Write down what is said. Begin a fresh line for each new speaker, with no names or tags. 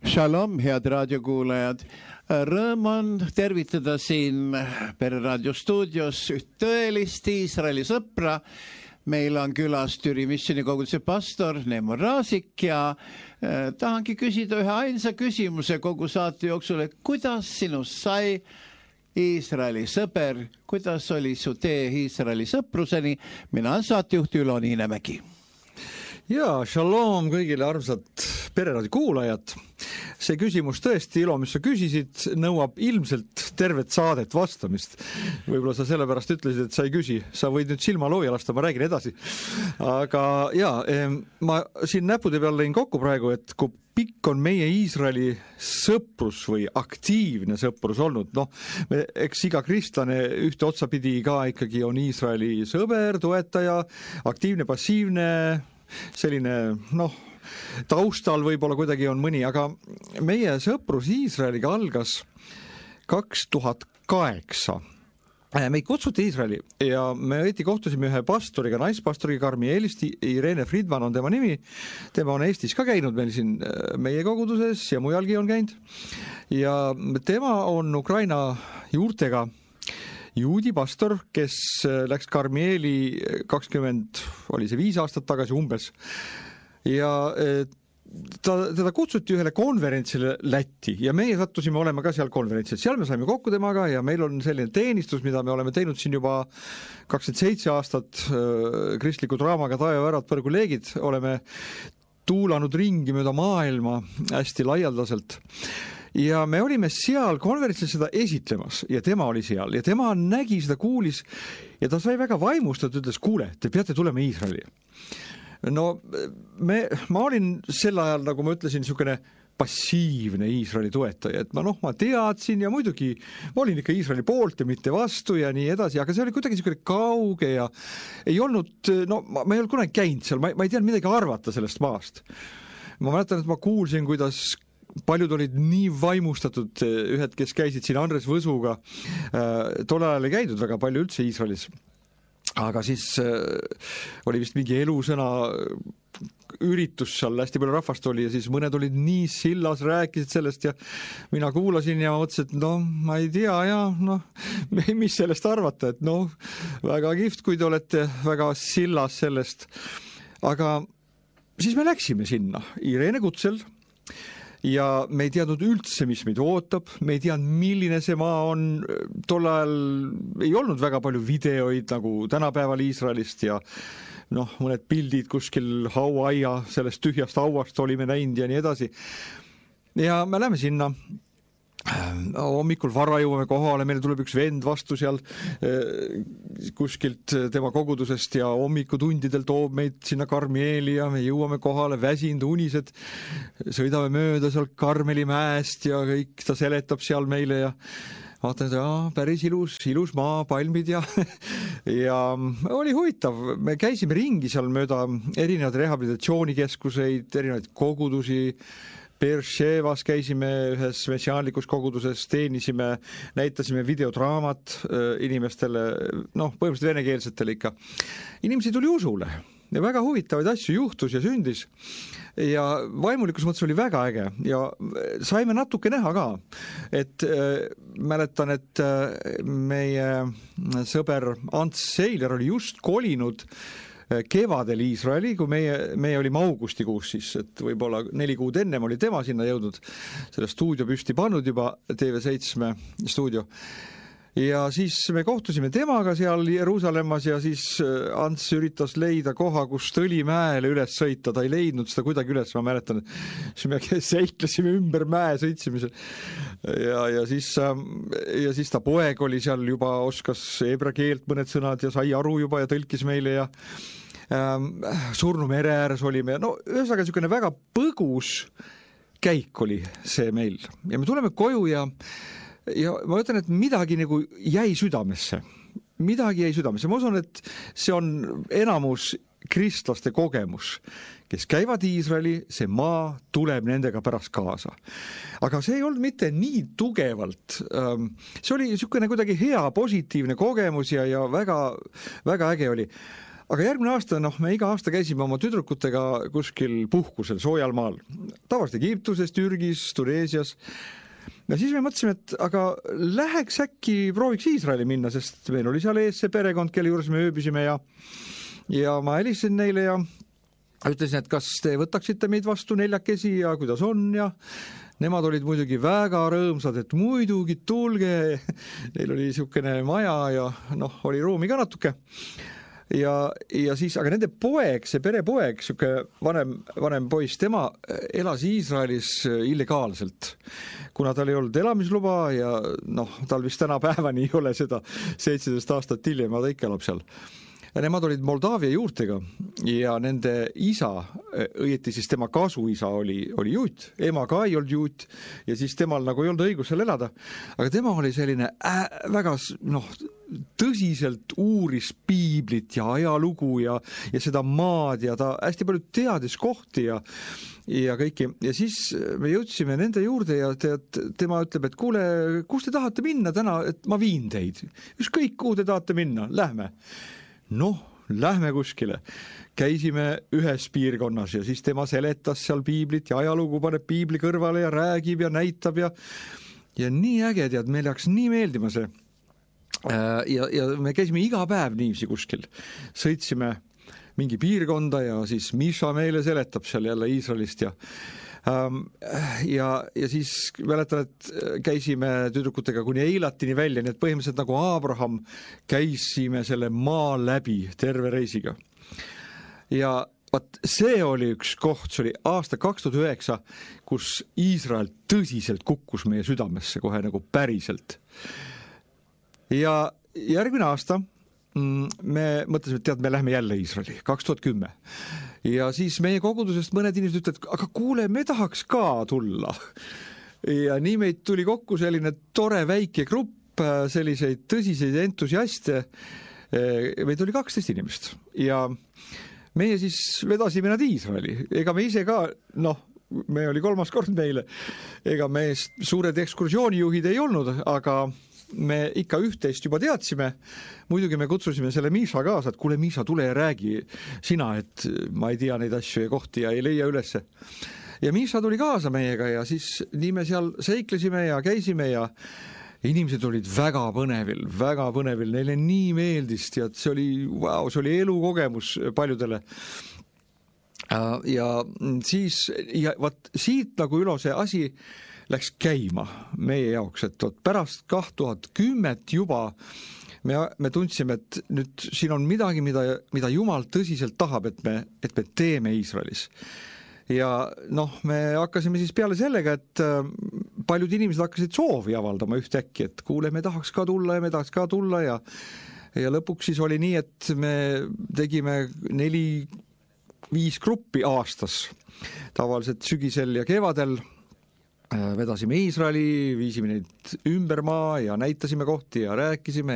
Shalom, head raadiokuulajad. Rõõm on tervitada siin Pereraadio stuudios üht tõelist Iisraeli sõpra. Meil on külas Türi missionikoguduse pastor Neemo Raasik ja tahangi küsida ühe ainsa küsimuse kogu saate jooksul, et kuidas sinust sai Iisraeli sõber, kuidas oli su tee Iisraeli sõpruseni? Mina olen saatejuht Ülo Niinemägi.
Ja, shalom kõigile armsad Pereraadio kuulajad. See küsimus tõesti, Ilo, mis sa küsisid, nõuab ilmselt tervet saadet vastamist. Võib-olla sa sellepärast ütlesid, et sa ei küsi. Sa võid nüüd silma looja lasta, ma räägin edasi. Aga ma siin näpude peal lõin kokku praegu, et kui pikk on meie Iisraeli sõprus või aktiivne sõprus olnud. Eks iga kristlane ühte otsapidi ka ikkagi on Iisraeli sõber, toetaja, aktiivne, passiivne, selline, taustal võib-olla kuidagi on mõni, aga meie sõprus Iisraeliga algas 2008. Meid kutsuti Iisraeli ja me kohtusime ühe pastoriga, naispastoriga Karmieelist, Irene Friedman on tema nimi. Tema on Eestis ka käinud meil siin meie koguduses ja mujalgi on käinud. Ja tema on Ukraina juurtega juudi pastor, kes läks Karmieli 5 aastat tagasi umbes. Ja teda kutsuti ühele konverentsile Lätti ja meie sattusime olema ka seal konverentsil. Seal me saime kokku temaga ja meil on selline teenistus, mida me oleme teinud siin juba 27 aastat kristliku draamaga Taeva Värad põrguleegid. Oleme tuulanud ringi mööda maailma hästi laialdaselt. Ja me olime seal konverentsil seda esitlemas ja tema oli seal ja tema nägi seda, kuulis ja ta sai väga vaimustatud, ütles, kuule, te peate tulema Iisraeli. Ma olin sel ajal, nagu ma ütlesin, niisugune passiivne Iisraeli toetaja, et ma teadsin ja muidugi ma olin ikka Iisraeli poolt ja mitte vastu ja nii edasi, aga see oli kuidagi niisugune kauge ja ei olnud, ma ei olnud kunagi käinud seal, ma ei teadnud midagi arvata sellest maast. Ma mäletan, et ma kuulsin, kuidas paljud olid nii vaimustatud, ühed, kes käisid siin Andres Võsuga, tol ajal ei käidud väga palju üldse Iisraelis. Aga siis oli vist mingi elusõna üritus seal, hästi palju rahvast oli ja siis mõned olid nii sillas, rääkisid sellest ja mina kuulasin ja mõtlesin, et ma ei tea mis sellest arvata, et väga kihvt, kui te olete väga sillas sellest. Aga siis me läksime sinna Irene kutsel ja me ei teadnud üldse, mis meid ootab, me ei teadnud, milline see maa on. Tol ajal ei olnud väga palju videoid nagu tänapäeval Iisraelist ja mõned pildid kuskil hauaia, sellest tühjast hauast olime näinud ja nii edasi. Ja me läheme sinna. Hommikul vara jõuame kohale, meile tuleb üks vend vastu seal kuskilt tema kogudusest ja hommikutundidel toob meid sinna Karmieli ja me jõuame kohale, väsinud, unised, sõidame mööda seal Karmeli mäest ja kõik ta seletab seal meile ja vaatan, et päris ilus maa, palmid ja oli huvitav. Me käisime ringi seal mööda erinevaid rehabilitatsioonikeskuseid, erinevaid kogudusi. Berševas käisime ühes messiaanlikus koguduses, teenisime, näitasime videodraamat inimestele, põhimõtteliselt venekeelsetele ikka. Inimesi tuli usule ja väga huvitavaid asju juhtus ja sündis ja vaimulikus mõttes oli väga äge ja saime natuke näha ka, et mäletan, et meie sõber Ants Seiler oli just kolinud kevadel Iisraeli, kui meie olime augustikuus siis, et võib-olla 4 kuud ennem oli tema sinna jõudnud, selle stuudio püsti pannud juba, TV7 stuudio. Ja siis me kohtusime temaga seal Jeruusalemmas ja siis Ants üritas leida koha, kus Tõlimäele üles sõita, ta ei leidnud seda kuidagi üles, ma mäletan, siis me seiklesime ümber mäe, sõitsime ja siis ta poeg oli seal juba, oskas hebra keelt mõned sõnad ja sai aru juba ja tõlkis meile ja Surnu mere ääres olime. Ühesõnaga niisugune väga põgus käik oli see meil ja me tuleme koju ja ma ütlen, et midagi nagu jäi südamesse. Ma usun, et see on enamus kristlaste kogemus, kes käivad Iisraeli, see maa tuleb nendega pärast kaasa. Aga see ei olnud mitte nii tugevalt. See oli niisugune kuidagi hea, positiivne kogemus ja väga, väga äge oli. aga järgmine aasta, me iga aasta käisime oma tüdrukutega kuskil puhkusel soojal maal. Tavaliselt Egiptuses, Türgis, Tuneesias. Ja siis me mõtlesime, et aga läheks äkki prooviks Iisraeli minna, sest meil oli seal ees see perekond, kelle juures me ööbisime ja ma helistasin neile ja ütlesin, et kas te võtaksite meid vastu 4 ja kuidas on ja nemad olid muidugi väga rõõmsad, et muidugi tulge, neil oli niisugune maja ja oli ruumi ka natuke. Ja siis, aga nende poeg, see perepoeg, siuke vanem poiss, tema elas Iisraelis illegaalselt, kuna tal ei olnud elamisluba ja tal vist täna päevani ei ole seda 17 aastat hiljem, ta ikka elab seal. Ja nemad olid Moldaavia juurtega ja nende isa, õieti siis tema kasuisa oli juut, ema ka ei olnud juut ja siis temal ei olnud õigus seal elada, aga tema oli selline väga tõsiselt uuris piiblit ja ajalugu ja seda maad ja ta hästi palju teadis kohti ja kõiki. Ja siis me jõudsime nende juurde ja tema ütleb, et kuule, kus te tahate minna täna, et ma viin teid. Ükskõik, kuhu te tahate minna, lähme. Lähme kuskile. Käisime ühes piirkonnas ja siis tema seletas seal piiblit ja ajalugu, paneb piibli kõrvale ja räägib ja näitab ja nii äge, tead, meil läks nii meeldima see. Ja me käisime iga päev niivsi kuskil. Sõitsime mingi piirkonda ja siis Miša meile seletab seal jälle Iisraelist ja siis mäletan, et käisime tüdrukutega kuni Eilatini välja, nii et põhimõtteliselt nagu Abraham käisime selle maa läbi terve reisiga. Ja see oli üks koht, see oli aasta 2009, kus Iisrael tõsiselt kukkus meie südamesse kohe nagu päriselt. Ja järgmine aasta me mõtlesime, et me lähme jälle Iisraeli, 2010. Ja siis meie kogudusest mõned inimesed ütlevad, aga kuule, me tahaks ka tulla. Ja nii meid tuli kokku selline tore väike grupp, selliseid tõsiseid entusiaste. Meid oli 12 inimest ja meie siis vedasime nad Iisraeli. Ega me ise ka, me oli 3. kord meile, ega me suured ekskursioonijuhid ei olnud, aga me ikka üht-teist juba teadsime. Muidugi me kutsusime selle Miša kaasa, et kuule Miša, tule ja räägi sina, et ma ei tea neid asju ja kohti ja ei leia ülesse. Ja Miša tuli kaasa meiega ja siis nii me seal seiklesime ja käisime ja inimesed olid väga põnevil, neile nii meeldis ja see oli elukogemus paljudele. Ja siis, siit nagu ülo see asi läks käima meie jaoks, et pärast 2010 juba me tundsime, et nüüd siin on midagi, mida Jumal tõsiselt tahab, et me teeme Iisraelis. Ja me hakkasime siis peale sellega, et paljud inimesed hakkasid soovi avaldama ühtäkki, et kuule, me tahaks ka tulla ja lõpuks siis oli nii, et me tegime 4-5 gruppi aastas, tavaliselt sügisel ja kevadel. Vedasime Iisraeli, viisime neid ümber maa ja näitasime kohti ja rääkisime